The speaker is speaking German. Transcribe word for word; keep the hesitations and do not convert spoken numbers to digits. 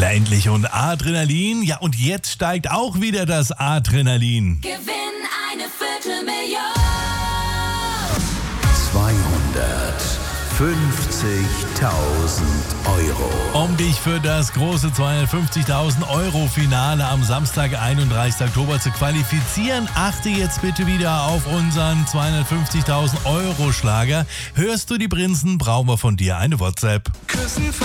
Killer endlich und Adrenalin. Ja, und jetzt steigt auch wieder das Adrenalin. Gewinn eine Viertelmillion. zweihundertfünfzigtausend Euro. Um dich für das große zweihundertfünfzigtausend Euro Finale am Samstag, einunddreißigsten Oktober zu qualifizieren, achte jetzt bitte wieder auf unseren zweihundertfünfzigtausend Euro Schlager. Hörst du die Prinzen, brauchen wir von dir eine WhatsApp.